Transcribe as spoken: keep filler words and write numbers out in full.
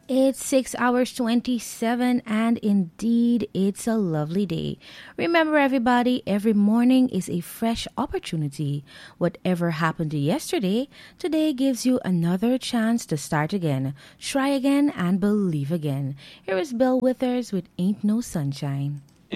It's six hours twenty-seven, and indeed, it's a lovely day. Remember, everybody, every morning is a fresh opportunity. Whatever happened to yesterday, today gives you another chance to start again, try again, and believe again. Here is Bill Withers with Ain't No Sunshine.